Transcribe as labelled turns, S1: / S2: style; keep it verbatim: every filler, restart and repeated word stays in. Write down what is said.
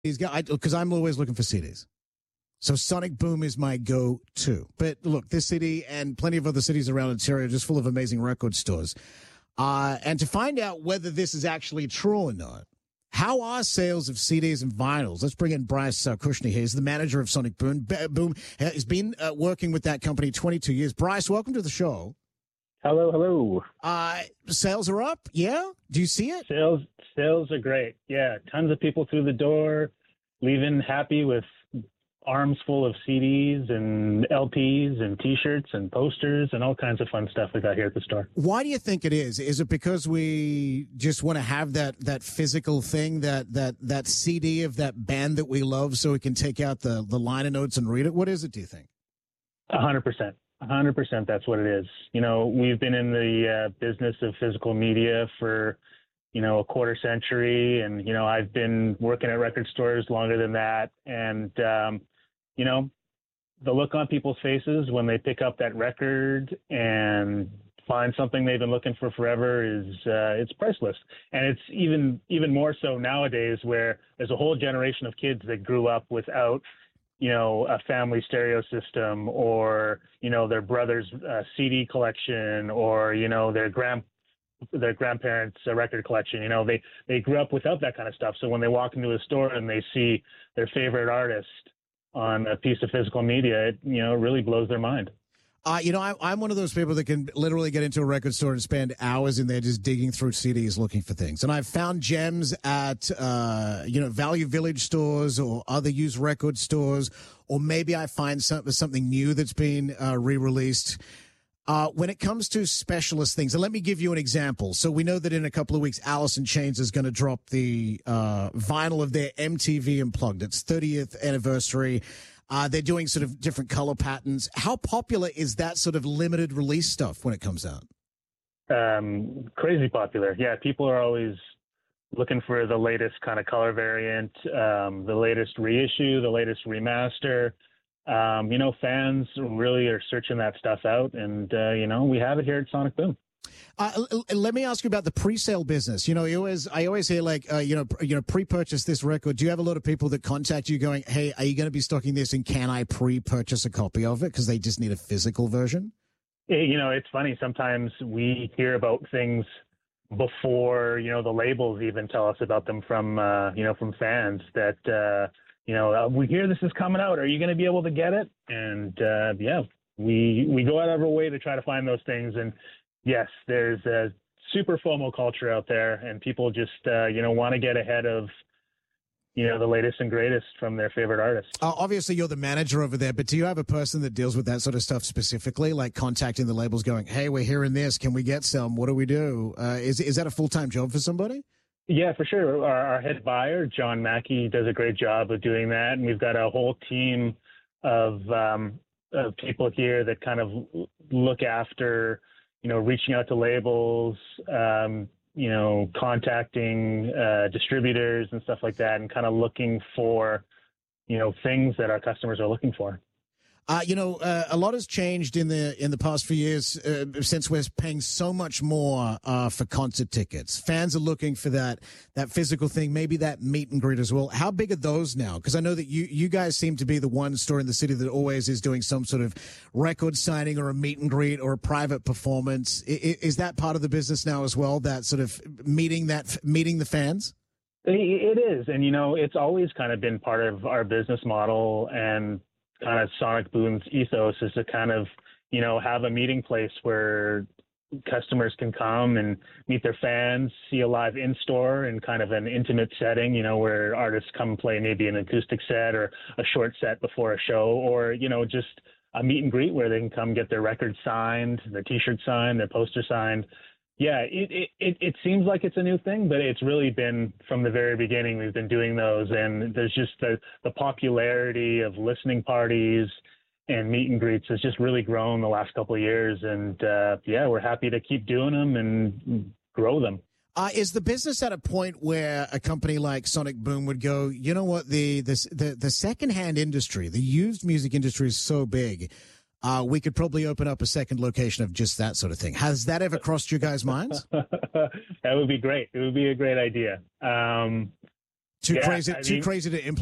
S1: He's got because I'm always looking for C Ds. So Sonic Boom is my go-to. But look, this city and plenty of other cities around Ontario are just full of amazing record stores. Uh, and to find out whether this is actually true or not, how are sales of C Ds and vinyls? Let's bring in Bryce uh, Kushner here. He's the manager of Sonic Boom. B- Boom. He's been uh, working with that company twenty-two years. Bryce, welcome to the show.
S2: Hello, hello.
S1: Uh, sales are up, yeah? Do you see it?
S2: Sales sales are great. Yeah, tons of people through the door, leaving happy with arms full of C Ds and L Ps and T-shirts and posters and all kinds of fun stuff we got here at the store.
S1: Why do you think it is? Is it because we just want to have that that physical thing, that that that C D of that band that we love, so we can take out the the liner notes and read it? What is it, do you think?
S2: A hundred percent. A hundred percent. That's what it is. You know, we've been in the uh, business of physical media for, you know, a quarter century. And, you know, I've been working at record stores longer than that. And, um, you know, the look on people's faces when they pick up that record and find something they've been looking for forever is, uh, it's priceless. And it's even, even more so nowadays, where there's a whole generation of kids that grew up without, you know, a family stereo system, or, you know, their brother's uh, C D collection, or, you know, their grand their grandparents' uh, record collection. You know, they, they grew up without that kind of stuff. So when they walk into a store and they see their favorite artist on a piece of physical media, it, you know, really blows their mind.
S1: Uh, you know, I, I'm one of those people that can literally get into a record store and spend hours in there just digging through C Ds looking for things. And I've found gems at, uh, you know, Value Village stores or other used record stores, or maybe I find some, something new that's been uh, re-released. Uh, when it comes to specialist things, and let me give you an example. So we know that in a couple of weeks, Alice in Chains is going to drop the uh, vinyl of their M T V Unplugged. It's thirtieth anniversary. Uh, they're doing sort of different color patterns. How popular is that sort of limited release stuff when it comes out?
S2: Um, crazy popular. Yeah, people are always looking for the latest kind of color variant, um, the latest reissue, the latest remaster. Um, you know, fans really are searching that stuff out, and, uh, you know, we have it here at Sonic Boom.
S1: Uh, let me ask you about the pre-sale business. You know, you always, I always hear like, uh, you know, you know, pre-purchase this record. Do you have a lot of people that contact you going, hey, are you going to be stocking this, and can I pre-purchase a copy of it because they just need a physical version?
S2: You know, it's funny. Sometimes we hear about things before, you know, the labels even tell us about them from, uh, you know, from fans that, uh, you know, uh, we hear this is coming out. Are you going to be able to get it? And, uh, yeah, we, we go out of our way to try to find those things. And yes, there's a super FOMO culture out there, and people just, uh, you know, want to get ahead of, you know, the latest and greatest from their favorite artists.
S1: Uh, obviously, you're the manager over there, but do you have a person that deals with that sort of stuff specifically, like contacting the labels going, hey, we're hearing this. Can we get some? What do we do? Uh, is, is that a full-time job for somebody?
S2: Yeah, for sure. Our, our head buyer, John Mackey, does a great job of doing that. And we've got a whole team of, um, of people here that kind of look after, you know, reaching out to labels, um, you know, contacting uh, distributors and stuff like that, and kind of looking for, you know, things that our customers are looking for.
S1: Uh, you know, uh, a lot has changed in the in the past few years uh, since we're paying so much more uh, for concert tickets. Fans are looking for that that physical thing, maybe that meet and greet as well. How big are those now? Because I know that you you guys seem to be the one store in the city that always is doing some sort of record signing or a meet and greet or a private performance. I, is that part of the business now as well? That sort of meeting that meeting the fans?
S2: It is, and you know, it's always kind of been part of our business model, and kind of Sonic Boom's ethos is to kind of, you know, have a meeting place where customers can come and meet their fans, see a live in-store in kind of an intimate setting, you know, where artists come play maybe an acoustic set or a short set before a show, or, you know, just a meet and greet where they can come get their record signed, their T-shirt signed, their poster signed. Yeah, it, it, it seems like it's a new thing, but it's really been from the very beginning. We've been doing those, and there's just the, the popularity of listening parties and meet and greets has just really grown the last couple of years. And uh, yeah, we're happy to keep doing them and grow them.
S1: Uh, is the business at a point where a company like Sonic Boom would go, you know what, the the the, the secondhand industry, the used music industry is so big, uh, we could probably open up a second location of just that sort of thing. Has that ever crossed your guys' minds?
S2: That would be great. It would be a great idea. Um,
S1: Too
S2: Yeah,
S1: crazy.
S2: I
S1: too
S2: mean-
S1: crazy to implement.